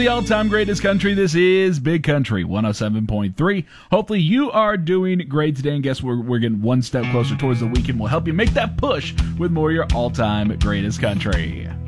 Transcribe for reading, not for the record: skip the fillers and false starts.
The all-time greatest country. This is Big Country 107.3. Hopefully you are doing great today, and guess we're getting one step closer towards the weekend. We'll help you make that push with more of your all-time greatest country.